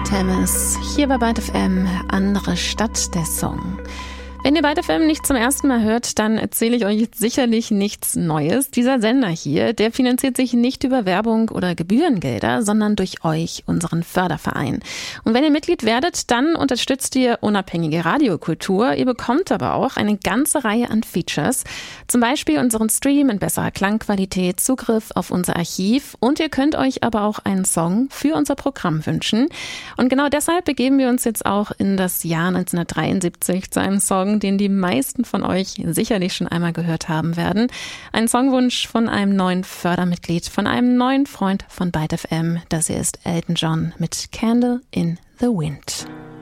Temis, hier bei Byte FM, andere Stadt der Song. Wenn ihr Byte FM nicht zum ersten Mal hört, dann erzähle ich euch jetzt sicherlich nichts Neues. Dieser Sender hier, der finanziert sich nicht über Werbung oder Gebührengelder, sondern durch euch, unseren Förderverein. Und wenn ihr Mitglied werdet, dann unterstützt ihr unabhängige Radiokultur. Ihr bekommt aber auch eine ganze Reihe an Features. Zum Beispiel unseren Stream in besserer Klangqualität, Zugriff auf unser Archiv und ihr könnt euch aber auch einen Song für unser Programm wünschen. Und genau deshalb begeben wir uns jetzt auch in das Jahr 1973 zu einem Song, den die meisten von euch sicherlich schon einmal gehört haben werden. Ein Songwunsch von einem neuen Fördermitglied, von einem neuen Freund von Byte FM. Das hier ist Elton John mit Candle in the Wind.